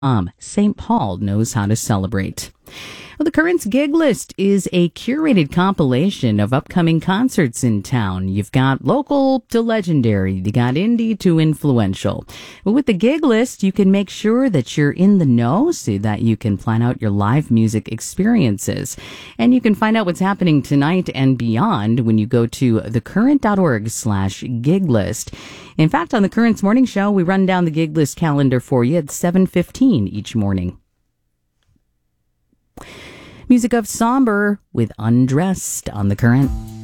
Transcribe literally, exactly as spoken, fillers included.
Um, Saint Paul knows how to celebrate. Well, the Currents Gig List is a curated compilation of upcoming concerts in town. You've got local to legendary, you got indie to influential. But with the Gig List, you can make sure that you're in the know so that you can plan out your live music experiences. And you can find out what's happening tonight and beyond when you go to thecurrent.org slash gig list. In fact, on the Currents Morning Show, we run down the Gig List calendar for you at seven fifteen each morning. Music of Somber with Undressed on The Current.